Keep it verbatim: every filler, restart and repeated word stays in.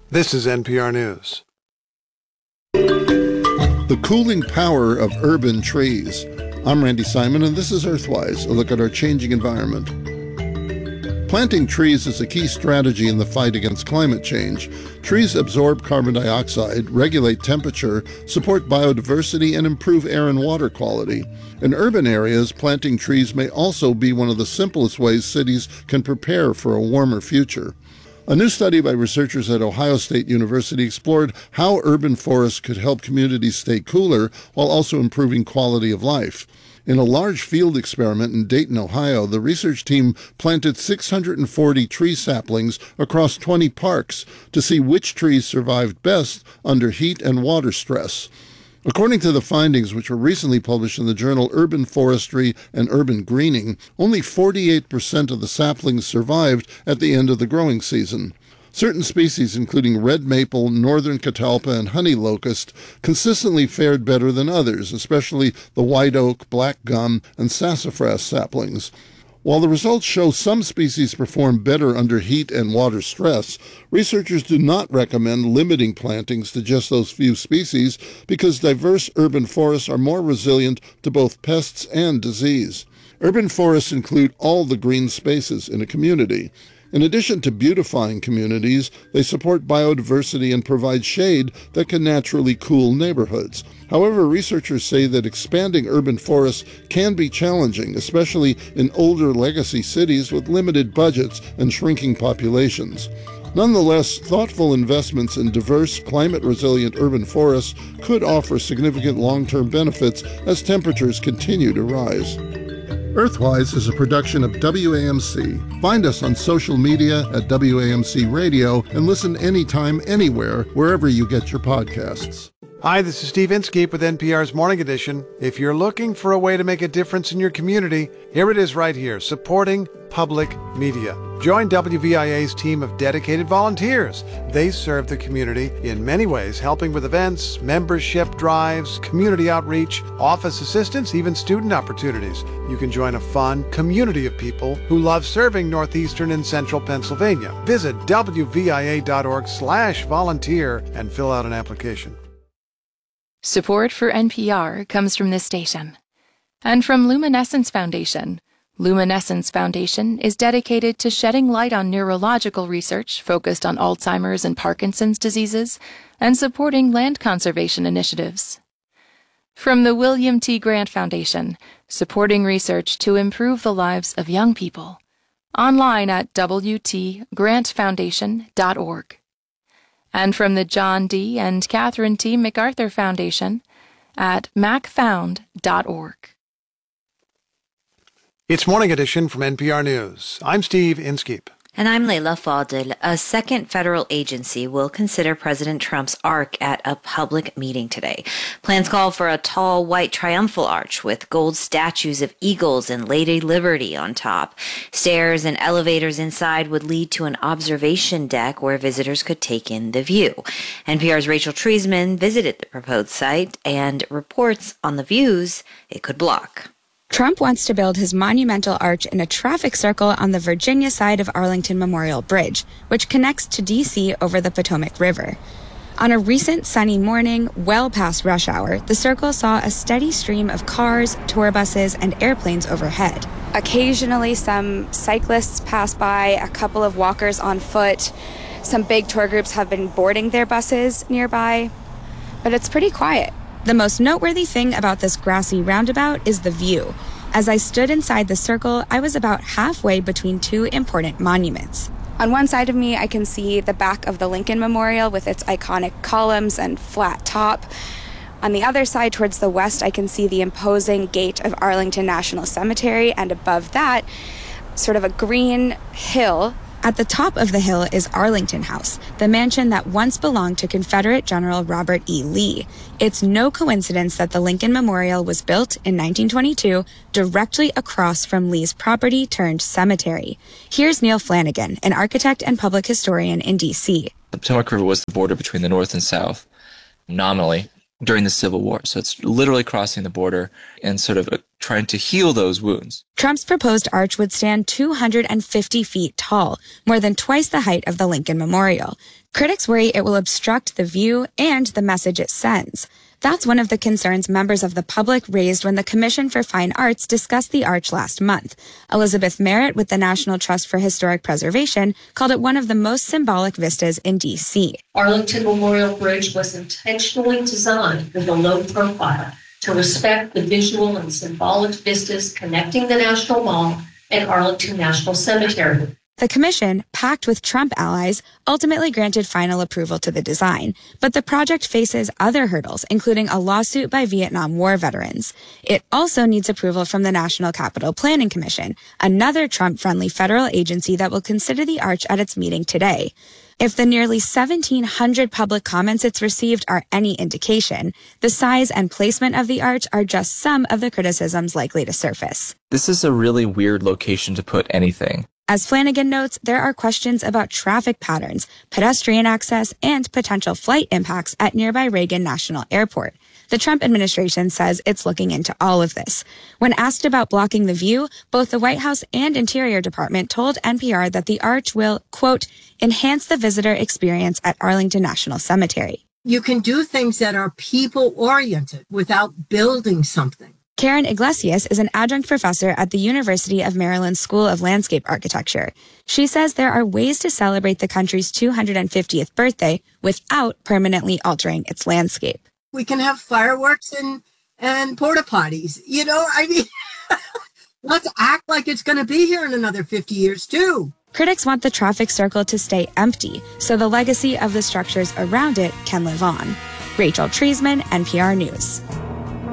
This is N P R News. The cooling power of urban trees. I'm Randy Simon, and this is Earthwise, a look at our changing environment. Planting trees is a key strategy in the fight against climate change. Trees absorb carbon dioxide, regulate temperature, support biodiversity, and improve air and water quality. In urban areas, planting trees may also be one of the simplest ways cities can prepare for a warmer future. A new study by researchers at Ohio State University explored how urban forests could help communities stay cooler while also improving quality of life. In a large field experiment in Dayton, Ohio, the research team planted six hundred forty tree saplings across twenty parks to see which trees survived best under heat and water stress. According to the findings, which were recently published in the journal Urban Forestry and Urban Greening, only forty-eight percent of the saplings survived at the end of the growing season. Certain species, including red maple, northern catalpa, and honey locust, consistently fared better than others, especially the white oak, black gum, and sassafras saplings. While the results show some species perform better under heat and water stress, researchers do not recommend limiting plantings to just those few species because diverse urban forests are more resilient to both pests and disease. Urban forests include all the green spaces in a community. In addition to beautifying communities, they support biodiversity and provide shade that can naturally cool neighborhoods. However, researchers say that expanding urban forests can be challenging, especially in older legacy cities with limited budgets and shrinking populations. Nonetheless, thoughtful investments in diverse, climate-resilient urban forests could offer significant long-term benefits as temperatures continue to rise. Earthwise is a production of W A M C. Find us on social media at W A M C Radio and listen anytime, anywhere, wherever you get your podcasts. Hi, this is Steve Inskeep with N P R's Morning Edition. If you're looking for a way to make a difference in your community, here it is right here, supporting public media. Join W V I A's team of dedicated volunteers. They serve the community in many ways, helping with events, membership drives, community outreach, office assistance, even student opportunities. You can join a fun community of people who love serving northeastern and central Pennsylvania. Visit W V I A dot org slash volunteer and fill out an application. Support for N P R comes from this station and from Luminescence Foundation. Luminescence Foundation is dedicated to shedding light on neurological research focused on Alzheimer's and Parkinson's diseases and supporting land conservation initiatives. From the William T. Grant Foundation, supporting research to improve the lives of young people. Online at W T grant foundation dot org. And from the John D. and Catherine T. MacArthur Foundation at mac found dot org. It's Morning Edition from N P R News. I'm Steve Inskeep. And I'm Leila Fadel. A second federal agency will consider President Trump's ark at a public meeting today. Plans call for a tall white triumphal arch with gold statues of eagles and Lady Liberty on top. Stairs and elevators inside would lead to an observation deck where visitors could take in the view. N P R's Rachel Treisman visited the proposed site and reports on the views it could block. Trump wants to build his monumental arch in a traffic circle on the Virginia side of Arlington Memorial Bridge, which connects to D C over the Potomac River. On a recent sunny morning, well past rush hour, the circle saw a steady stream of cars, tour buses, and airplanes overhead. Occasionally, some cyclists pass by, a couple of walkers on foot. Some big tour groups have been boarding their buses nearby, but it's pretty quiet. The most noteworthy thing about this grassy roundabout is the view. As I stood inside the circle, I was about halfway between two important monuments. On one side of me, I can see the back of the Lincoln Memorial with its iconic columns and flat top. On the other side, towards the west, I can see the imposing gate of Arlington National Cemetery, and above that, sort of a green hill. At the top of the hill is Arlington House, the mansion that once belonged to Confederate General Robert E. Lee. It's no coincidence that the Lincoln Memorial was built in nineteen twenty-two directly across from Lee's property turned cemetery. Here's Neil Flanagan, an architect and public historian in D C. The Potomac River was the border between the North and South. Nominally, during the Civil War. So it's literally crossing the border and sort of trying to heal those wounds. Trump's proposed arch would stand two hundred fifty feet tall, more than twice the height of the Lincoln Memorial. Critics worry it will obstruct the view and the message it sends. That's one of the concerns members of the public raised when the Commission for Fine Arts discussed the arch last month. Elizabeth Merritt with the National Trust for Historic Preservation called it one of the most symbolic vistas in D C. Arlington Memorial Bridge was intentionally designed with a low profile to respect the visual and symbolic vistas connecting the National Mall and Arlington National Cemetery. The commission, packed with Trump allies, ultimately granted final approval to the design, but the project faces other hurdles, including a lawsuit by Vietnam War veterans. It also needs approval from the National Capital Planning Commission, another Trump-friendly federal agency that will consider the arch at its meeting today. If the nearly seventeen hundred public comments it's received are any indication, the size and placement of the arch are just some of the criticisms likely to surface. This is a really weird location to put anything. As Flanagan notes, there are questions about traffic patterns, pedestrian access, and potential flight impacts at nearby Reagan National Airport. The Trump administration says it's looking into all of this. When asked about blocking the view, both the White House and Interior Department told N P R that the arch will, quote, enhance the visitor experience at Arlington National Cemetery. You can do things that are people-oriented without building something. Karen Iglesias is an adjunct professor at the University of Maryland School of Landscape Architecture. She says there are ways to celebrate the country's two hundred fiftieth birthday without permanently altering its landscape. We can have fireworks and, and porta potties. You know, I mean, let's act like it's going to be here in another fifty years, too. Critics want the traffic circle to stay empty, so the legacy of the structures around it can live on. Rachel Treisman, N P R News.